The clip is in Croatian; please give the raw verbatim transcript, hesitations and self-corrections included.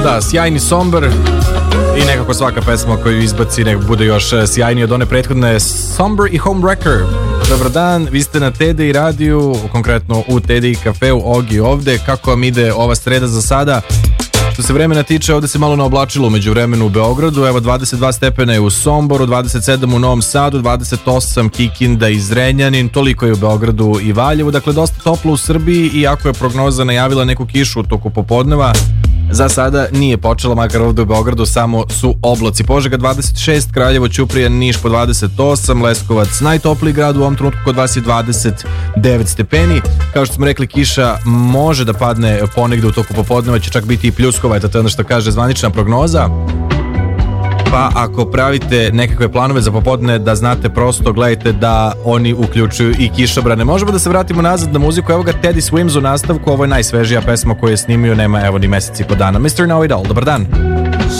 Da, sjajni Somber i nekako svaka pesma koju izbaci nek bude još sjajniji od one prethodne. Somber i Homewrecker. Dobar dan, vi ste na T D I radiju, konkretno u T D I kafeu, Ogi ovde. Kako vam ide ova sreda za sada? Što se vremena tiče, ovde se malo naoblačilo umeđu vremenu u Beogradu. Evo, dvadeset dva stepena je u Somboru, dvadeset sedam u Novom Sadu, dvadeset osam Kikinda i Zrenjanin, toliko je u Beogradu i Valjevu. Dakle, dosta toplo u Srbiji, iako je prognoza najavila neku kišu u toku popodneva. Za sada nije počela, makar ovde u Beogradu samo su oblaci. Požega dvadeset šest, Kraljevo, Ćuprija, Niš po dvadeset osam, Leskovac najtopliji grad u ovom trenutku, kod vas je dvadeset devet stepeni. Kao što smo rekli, kiša može da padne ponegde u toku popodneva, će čak biti i pljuskova, eto to je ono što kaže zvanična prognoza. Pa ako pravite nekakve planove za popodne, da znate, prosto gledajte da oni uključuju i kišobrane. Možemo da se vratimo nazad na muziku. Evo ga Teddy Swims u nastavku. Ovo je najsvežija pesma koju je snimio, nema evo ni mesec i po dana. mister Know It All, dobar dan.